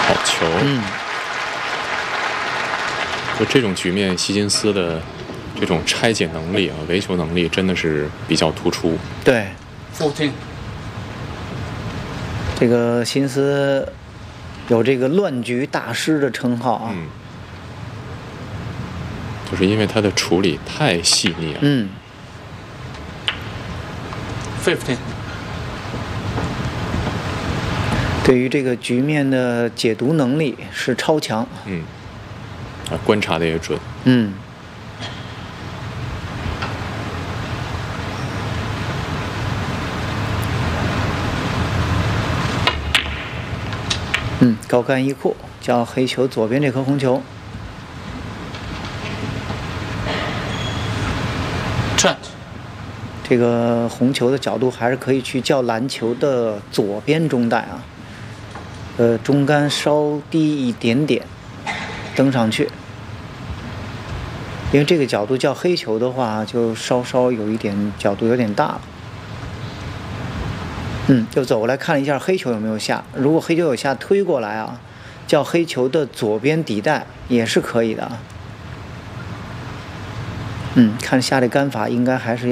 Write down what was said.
好球。就这种局面，希金斯的这种拆解能力啊，维球能力真的是比较突出。 对 14。 这个辛斯有这个乱局大师的称号啊。 就是因为他的处理太细腻了。 15。 对于这个局面的解读能力是超强。 观察的也准。 高杆一库，叫黑球左边这颗红球。这个红球的角度还是可以去叫篮球的左边中带啊。中杆稍低一点点，登上去。因为这个角度叫黑球的话，就稍稍有一点角度有点大了。就走过来看了一下黑球有没有下，如果黑球有下推过来啊，叫黑球的左边底带也是可以的啊。看下这杆法应该还是